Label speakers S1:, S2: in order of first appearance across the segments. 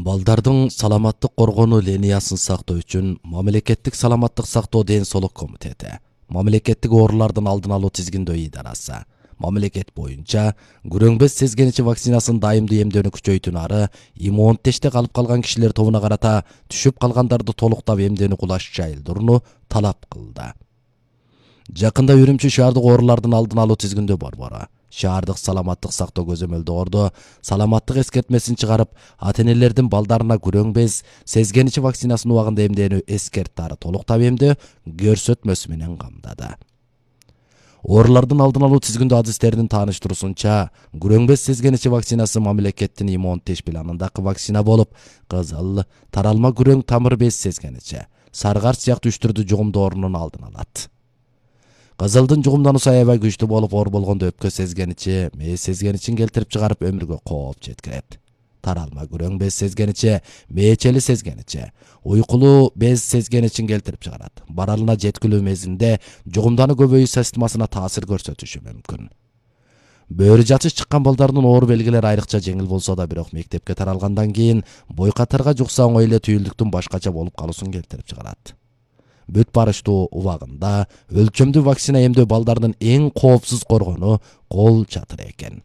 S1: Балдардын саламаттык коргонуу линиясын сактоо үчүн Мамлекеттик саламаттык сактоо ден соолук комитети, Мамлекеттик оорулардын алдын алуу тизгиндөө идарасы, мамлекет боюнча күрөңбөз сезгеничи вакцинасын дайымдуу эмдөөнү күчөйтүүнү ары иммунитетте калып калган кишилер тобуна карата түшүп калгандарды толуктап эмдөөнү кулаш жайылдырууну талап кылды. Жакында Үрүмчү шаардык оорулардын алдын алуу тизгиндөө борбору шаардык саламаттык сактоо көзөмөлдөгөрдө саламаттык эскертмесин чыгарып, ата-энелердин балдарына күрөңбөз сезгеничи вакцинасын убагында эмдөөнү эскертти ары толуктап эмдөө көрсөтмөсү менен камдады. Оорулардын алдын алуу тизгиндөө адистердин тааныштыруусунча, күрөңбөз сезгеничи вакцинасы мамлекеттин иммунитет планындагы вакцина болуп, кызыл, таралма күрөң тамыр без сезгеничи, сарыгарч сыяктуу үч түрдүү жугумдоорунун алдын алат. Кызылдын жугумдануусу аябай күчтүү болуп, оор болгондо өпкө сезгеничи, мээз сезгеничин келтирип чыгарып өмүргө кооп жеткирет. Таралма күрөң без сезгеничи, мээчели сезгеничи, уйкулуу без сезгеничин келтирип чыгарат. Баралына жеткилүү мезгилинде жугумдануу көбөйүү системасына таасир көрсөтүшү мүмкүн. Бөөрү жатыш чыккан балдардын оору белгилери айрыкча жеңил болсо да, бирок мектепке таралгандан кийин бойкатарга жукса оңой эле түйүлдүктүн башкача болуп калуусун келтирип чыгарат. Бүт барыштуу убагында өлчөмдүү вакцина эмдөө балдардын эң коопсуз коргонуу кол чатыр экен.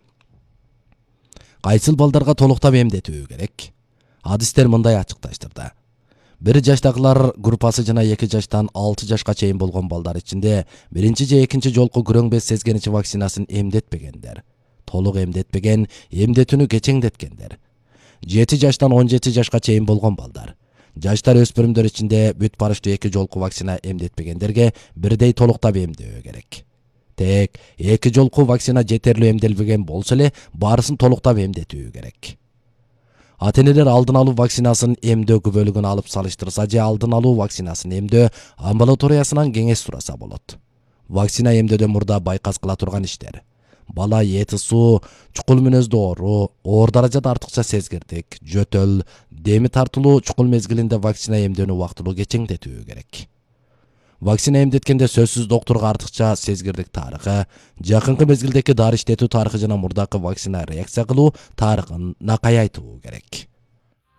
S1: Кайсыл балдарга толуктап эмдетүү керек? Адистер мындай ачыкташтырды. 1 жаштагылар группасы жана 2 жаштан 6 жашка чейин болгон балдар ичинде биринчи же экинчи жолку күрөң без сезгеничи вакцинасын эмдетпегендер, толук эмдетпеген, эмдетүүнү кечеңдеткендер, 7 жаштан 17 жашка чейин болгон балдар, жаштар өспүрүмдөр ичинде бүт барыштуу 2 жолку вакцина эмдетпегендерге бирдей толуктап эмдөө керек. Тек 2 жолку вакцина жетерлүү эмделбеген болсо эле баарысын толуктап эмдетүү керек. Ата-энелер алдын алуу вакцинасын эмдөө күбөлүгүн алып салыштырса же алдын алуу вакцинасын эмдөө амбулаториясынан кеңеш сураса болот. Вакцина эмдөөдөн мурда байкас кыла турган иштер: бала эти суу, чукул мүнөздүү оору, оор даражада артыкча сезгирдик, жөтөл, деми тартылуу чукул мезгилинде вакцина эмдөөнү убактылуу кечеңдетүү керек. Вакцина эмдеткенде сөзсүз доктурга артыкча сезгирдик тарыхы, жакынкы мезгилдеги дары иштетүү тарыхы жана мурдакы вакцина реакция кылуу тарыхын накай айтуу керек.